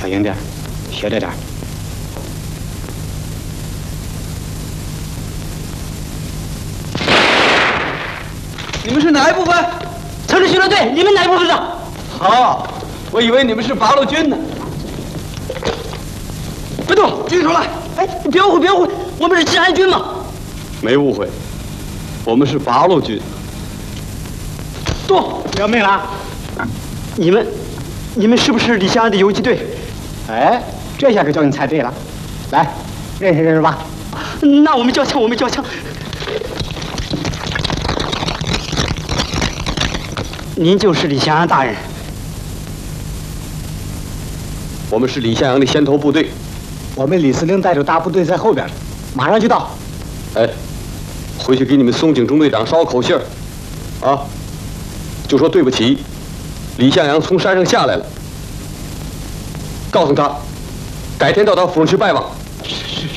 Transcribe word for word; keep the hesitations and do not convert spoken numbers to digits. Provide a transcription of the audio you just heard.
小心点，学着点。 你们是哪一部分？ 城市巡逻队，你们哪一部分的？ 好，我以为你们是八路军呢。别动，举手来！ 哎，你别误会，别误会，我们是治安军嘛。 没误会，我们是八路军。 动！ 要命了！ 你们，你们是不是李香安的游击队？ 哎，这下可叫你猜对了。来，认识认识吧。 那我们交枪，我们交枪。您就是李香安大人。 我们是李向阳的先头部队。 我们李司令带着大部队在后边，马上就到。 哎，回去给你们松井中队长捎口信儿，啊，就说对不起，李向阳从山上下来了，告诉他，改天到他府上去拜望。